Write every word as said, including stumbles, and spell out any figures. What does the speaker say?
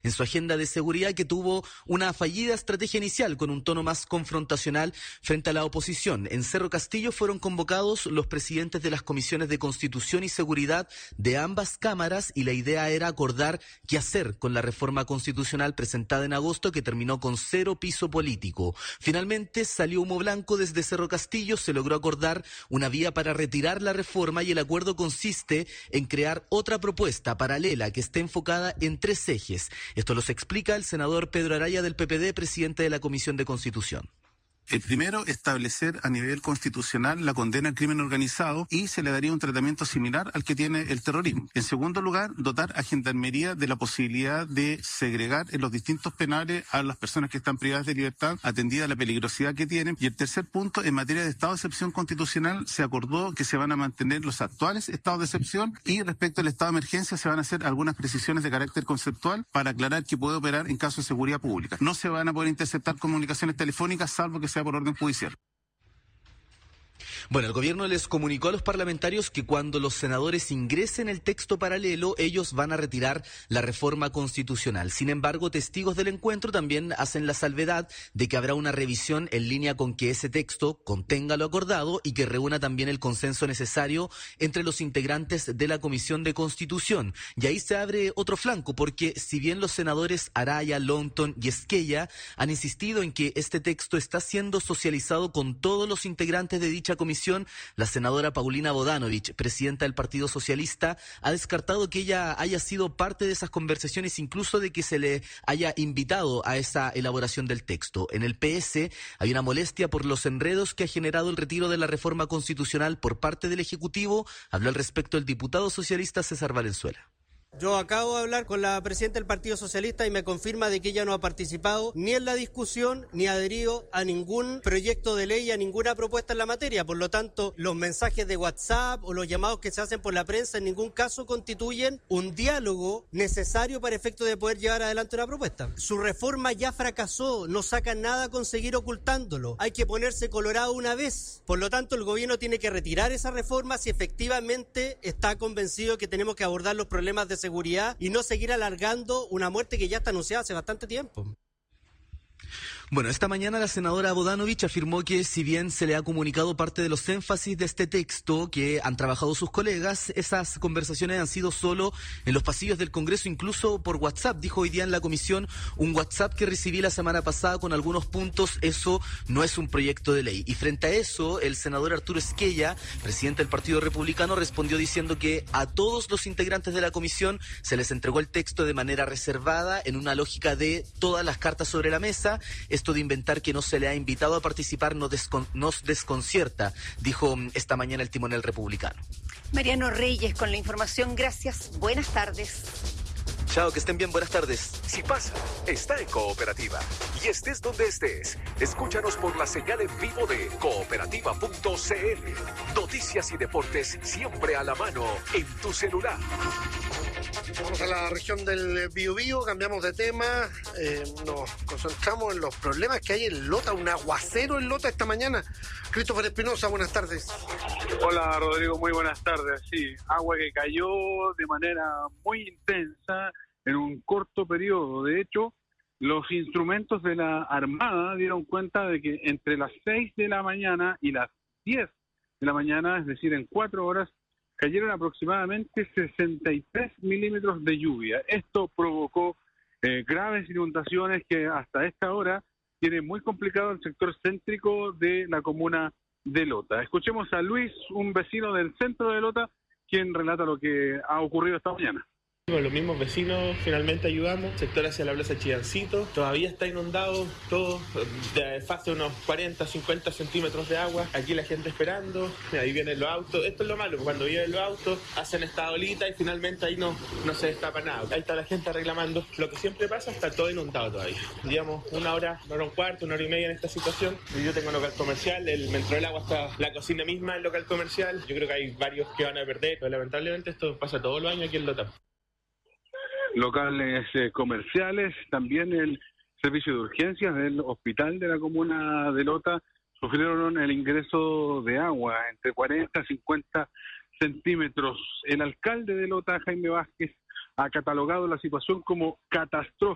en su agenda de seguridad, que tuvo una fallida estrategia inicial con un tono más confrontacional frente a la oposición. En Cerro Castillo fueron convocados los presidentes de las comisiones de Constitución y Seguridad de ambas cámaras y la idea era acordar qué hacer con la reforma constitucional presentada en agosto, que terminó con cero piso político. Finalmente salió humo blanco desde Cerro Castillo, se logró acordar una vía para retirar la reforma y el acuerdo consiste en crear otra propuesta paralela que esté enfocada en tres ejes. Esto los explica el senador Pedro Araya del P P D, presidente de la Comisión de Constitución. El primero, establecer a nivel constitucional la condena al crimen organizado y se le daría un tratamiento similar al que tiene el terrorismo. En segundo lugar, dotar a Gendarmería de la posibilidad de segregar en los distintos penales a las personas que están privadas de libertad, atendida la peligrosidad que tienen. Y el tercer punto, en materia de estado de excepción constitucional, se acordó que se van a mantener los actuales estados de excepción y respecto al estado de emergencia se van a hacer algunas precisiones de carácter conceptual para aclarar que puede operar en caso de seguridad pública. No se van a poder interceptar comunicaciones telefónicas salvo que se por orden judicial. Bueno, el gobierno les comunicó a los parlamentarios que cuando los senadores ingresen el texto paralelo, ellos van a retirar la reforma constitucional. Sin embargo, testigos del encuentro también hacen la salvedad de que habrá una revisión en línea con que ese texto contenga lo acordado y que reúna también el consenso necesario entre los integrantes de la Comisión de Constitución. Y ahí se abre otro flanco, porque si bien los senadores Araya, Longton y Esquella han insistido en que este texto está siendo socializado con todos los integrantes de dicha comisión, la senadora Paulina Bodanovich, presidenta del Partido Socialista, ha descartado que ella haya sido parte de esas conversaciones, incluso de que se le haya invitado a esa elaboración del texto. En el P S hay una molestia por los enredos que ha generado el retiro de la reforma constitucional por parte del Ejecutivo. Habló al respecto el diputado socialista César Valenzuela. Yo acabo de hablar con la presidenta del Partido Socialista y me confirma de que ella no ha participado ni en la discusión ni ha adherido a ningún proyecto de ley, a ninguna propuesta en la materia. Por lo tanto, los mensajes de WhatsApp o los llamados que se hacen por la prensa en ningún caso constituyen un diálogo necesario para efecto de poder llevar adelante una propuesta. Su reforma ya fracasó, no saca nada con seguir ocultándolo. Hay que ponerse colorado una vez. Por lo tanto, el gobierno tiene que retirar esa reforma si efectivamente está convencido que tenemos que abordar los problemas de seguridad y no seguir alargando una muerte que ya está anunciada hace bastante tiempo. Bueno, esta mañana la senadora Bodanovich afirmó que si bien se le ha comunicado parte de los énfasis de este texto que han trabajado sus colegas, esas conversaciones han sido solo en los pasillos del Congreso, incluso por WhatsApp. Dijo hoy día en la comisión: un WhatsApp que recibí la semana pasada con algunos puntos, eso no es un proyecto de ley. Y frente a eso, el senador Arturo Esquella, presidente del Partido Republicano, respondió diciendo que a todos los integrantes de la comisión se les entregó el texto de manera reservada, en una lógica de todas las cartas sobre la mesa. Esto de inventar que no se le ha invitado a participar nos, descon- nos desconcierta, dijo esta mañana el timonel republicano. Mariano Reyes con la información, gracias, buenas tardes. Chao, que estén bien, buenas tardes. Si pasa, está en Cooperativa. Y estés donde estés, escúchanos por la señal en vivo de cooperativa punto c l. Noticias y deportes siempre a la mano en tu celular. Vamos a la región del Biobío, cambiamos de tema, eh, nos concentramos en los problemas que hay en Lota, un aguacero en Lota esta mañana. Christopher Espinosa, buenas tardes. Hola Rodrigo, muy buenas tardes. Sí, agua que cayó de manera muy intensa en un corto periodo. De hecho, los instrumentos de la Armada dieron cuenta de que entre las seis de la mañana y las diez de la mañana, es decir, en cuatro horas, cayeron aproximadamente sesenta y tres milímetros de lluvia. Esto provocó eh, graves inundaciones que hasta esta hora tiene muy complicado el sector céntrico de la comuna de Lota. Escuchemos a Luis, un vecino del centro de Lota, quien relata lo que ha ocurrido esta mañana. Con los mismos vecinos finalmente ayudamos. Sector hacia la plaza Chillancito todavía está inundado, todo de fase unos cuarenta, cincuenta centímetros de agua. Aquí la gente esperando, ahí vienen los autos. Esto es lo malo, cuando vienen los autos hacen esta olita y finalmente ahí no, no se destapa nada. Ahí está la gente reclamando. Lo que siempre pasa, está todo inundado todavía. Digamos una hora, una hora y un cuarto, una hora y media en esta situación. Yo tengo un local comercial, el, me entró el agua hasta la cocina misma del local comercial. Yo creo que hay varios que van a perder, pero lamentablemente esto pasa todos los años aquí en Lota. Locales eh, comerciales, también el servicio de urgencias del hospital de la comuna de Lota sufrieron el ingreso de agua entre cuarenta y cincuenta centímetros. El alcalde de Lota, Jaime Vázquez, ha catalogado la situación como catastrófica.